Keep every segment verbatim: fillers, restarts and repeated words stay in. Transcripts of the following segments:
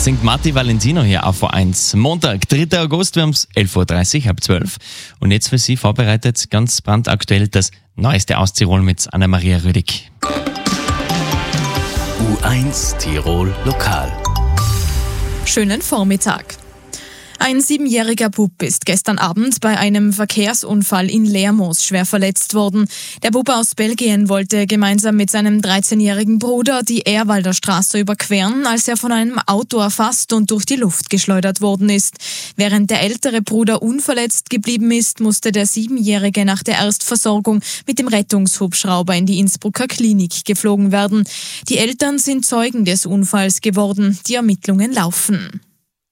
Singt Matti Valentino hier auf O eins. Montag, dritter August, wir haben es elf Uhr dreißig, halb zwölf. Und jetzt für Sie vorbereitet, ganz brandaktuell, das Neueste aus Tirol mit Anna-Maria Rüdig. U eins Tirol Lokal. Schönen Vormittag. Ein siebenjähriger Bub ist gestern Abend bei einem Verkehrsunfall in Lermoos schwer verletzt worden. Der Bub aus Belgien wollte gemeinsam mit seinem dreizehnjährigen Bruder die Ehrwalder Straße überqueren, als er von einem Auto erfasst und durch die Luft geschleudert worden ist. Während der ältere Bruder unverletzt geblieben ist, musste der Siebenjährige nach der Erstversorgung mit dem Rettungshubschrauber in die Innsbrucker Klinik geflogen werden. Die Eltern sind Zeugen des Unfalls geworden. Die Ermittlungen laufen.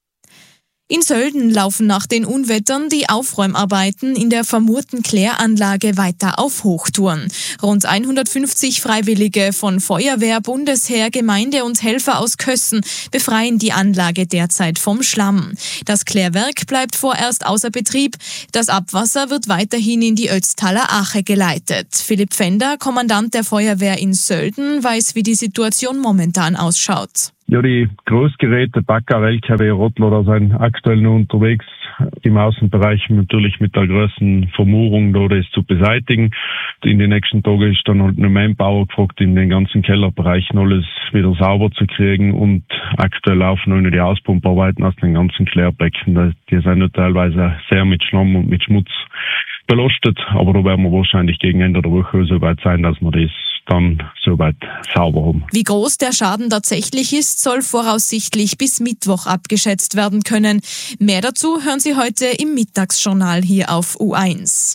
In Sölden laufen nach den Unwettern die Aufräumarbeiten in der vermurten Kläranlage weiter auf Hochtouren. Rund hundertfünfzig Freiwillige von Feuerwehr, Bundesheer, Gemeinde und Helfer aus Kössen befreien die Anlage derzeit vom Schlamm. Das Klärwerk bleibt vorerst außer Betrieb. Das Abwasser wird weiterhin in die Ötztaler Ache geleitet. Philipp Fender, Kommandant der Feuerwehr in Sölden, weiß, wie die Situation momentan ausschaut. Ja, die Großgeräte, Bagger, L K W, Rottler, sind aktuell nur unterwegs im Außenbereich, natürlich mit der größten Vermurung, da das zu beseitigen. In den nächsten Tagen ist dann halt eine Manpower gefragt, in den ganzen Kellerbereichen alles wieder sauber zu kriegen, und aktuell laufen auch noch die Auspumparbeiten aus den ganzen Klärbecken. Die sind ja teilweise sehr mit Schlamm und mit Schmutz belastet, aber da werden wir wahrscheinlich gegen Ende der Woche so weit sein, dass wir das dann soweit sauber haben. Wie groß der Schaden tatsächlich ist, soll voraussichtlich bis Mittwoch abgeschätzt werden können. Mehr dazu hören Sie heute im Mittagsjournal hier auf U eins.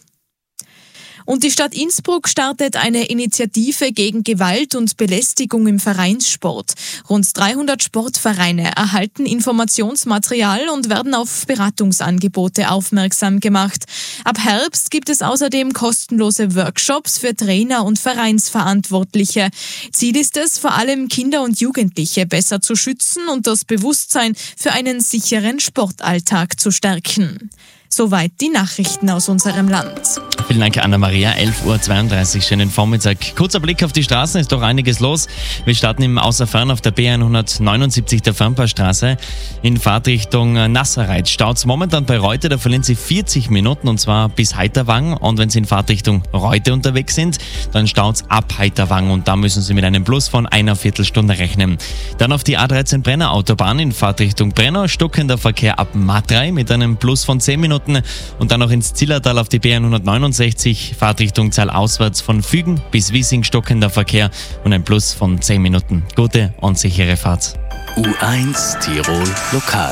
Und die Stadt Innsbruck startet eine Initiative gegen Gewalt und Belästigung im Vereinssport. Rund dreihundert Sportvereine erhalten Informationsmaterial und werden auf Beratungsangebote aufmerksam gemacht. Ab Herbst gibt es außerdem kostenlose Workshops für Trainer und Vereinsverantwortliche. Ziel ist es, vor allem Kinder und Jugendliche besser zu schützen und das Bewusstsein für einen sicheren Sportalltag zu stärken. Soweit die Nachrichten aus unserem Land. Vielen Dank, Anna-Maria. elf Uhr zweiunddreißig, schönen Vormittag. Kurzer Blick auf die Straßen, ist doch einiges los. Wir starten im Außerfern auf der B hundertneunundsiebzig der Fernpaarstraße in Fahrtrichtung Nasserreit. Staut's momentan bei Reute, da verlieren Sie vierzig Minuten, und zwar bis Heiterwang. Und wenn Sie in Fahrtrichtung Reute unterwegs sind, dann staut's ab Heiterwang, und da müssen Sie mit einem Plus von einer Viertelstunde rechnen. Dann auf die A dreizehn Brenner Autobahn in Fahrtrichtung Brenner, stockender Verkehr ab Matrei mit einem Plus von zehn Minuten. Und dann noch ins Zillertal auf die B hundertneunundsechzig, Fahrtrichtung Zahl auswärts von Fügen bis Wiesing, stockender Verkehr und ein Plus von zehn Minuten. Gute und sichere Fahrt. U eins Tirol Lokal.